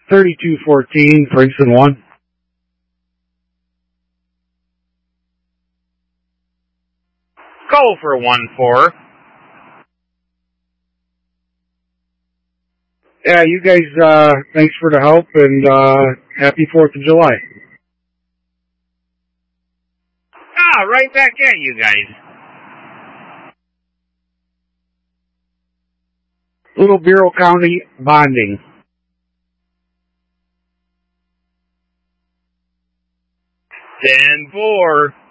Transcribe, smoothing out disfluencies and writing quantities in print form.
3214, Princeton 1. Go for 1-4. Yeah, you guys, thanks for the help, and happy 4th of July. Right back at you guys. Little Bureau County bonding. 10-4.